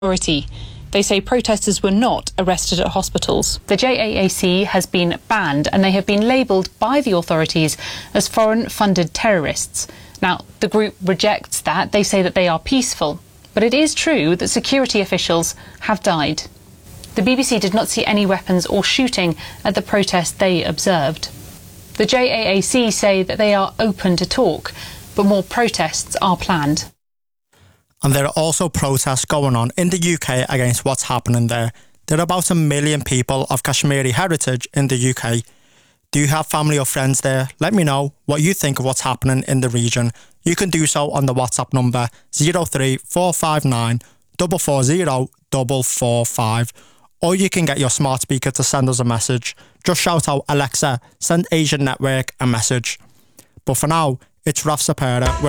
authority. They say protesters were not arrested at hospitals. The JAAC has been banned and they have been labelled by the authorities as foreign-funded terrorists. Now, the group rejects that. They say that they are peaceful. But it is true that security officials have died. The BBC did not see any weapons or shooting at the protest they observed. The JAAC say that they are open to talk, but more protests are planned. And there are also protests going on in the UK against what's happening there. There are about 1 million people of Kashmiri heritage in the UK. Do you have family or friends there? Let me know what you think of what's happening in the region. You can do so on the WhatsApp number 03459 440 445. Or you can get your smart speaker to send us a message. Just shout out, Alexa, send Asian Network a message. But for now, it's Raf Sapera with